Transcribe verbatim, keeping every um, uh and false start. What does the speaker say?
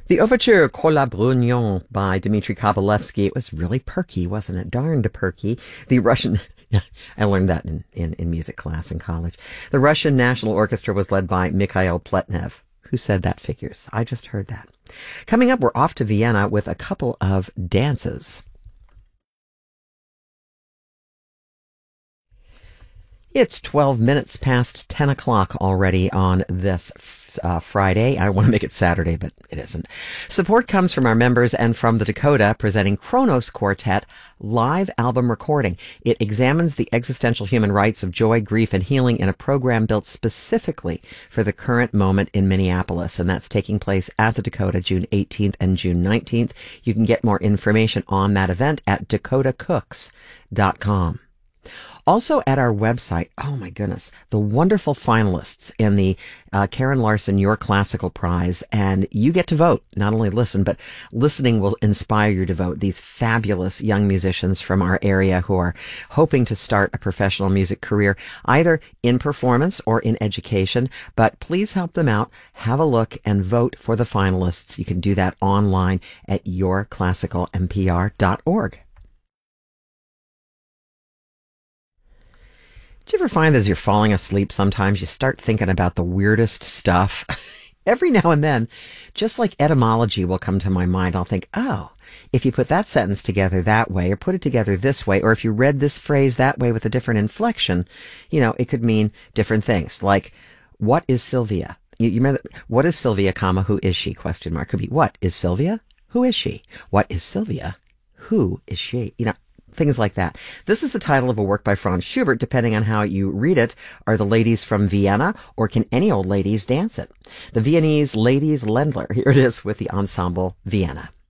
The overture Cola Brugnon by Dmitri Kabalevsky. It was really perky, wasn't it? Darned perky. The Russian, I learned that in, in, in music class in college. The Russian National Orchestra was led by Mikhail Pletnev. Who said that figures? I just heard that. Coming up, we're off to Vienna with a couple of dances. It's twelve minutes past ten o'clock already on this uh, Friday. I want to make it Saturday, but it isn't. Support comes from our members and from the Dakota, presenting Kronos Quartet live album recording. It examines the existential human rights of joy, grief, and healing in a program built specifically for the current moment in Minneapolis, and that's taking place at the Dakota June eighteenth and June nineteenth. You can get more information on that event at dakota cooks dot com. Also at our website, oh my goodness, the wonderful finalists in the uh, Karen Larson Your Classical Prize, and you get to vote. Not only listen, but listening will inspire you to vote. These fabulous young musicians from our area who are hoping to start a professional music career, either in performance or in education, but please help them out. Have a look and vote for the finalists. You can do that online at your classical m p r dot org. Do you ever find as you're falling asleep sometimes you start thinking about the weirdest stuff? Every now and then, just like etymology will come to my mind, I'll think, oh, if you put that sentence together that way, or put it together this way, or if you read this phrase that way with a different inflection, you know, it could mean different things. Like, what is Sylvia? You, you remember, what is Sylvia, comma, who is she? Question mark. Could be, what is Sylvia? Who is she? What is Sylvia? Who is she? You know, things like that. This is the title of a work by Franz Schubert. Depending on how you read it, are the ladies from Vienna, or can any old ladies dance it? The Viennese Ladies Ländler. Here it is with the Ensemble Vienna.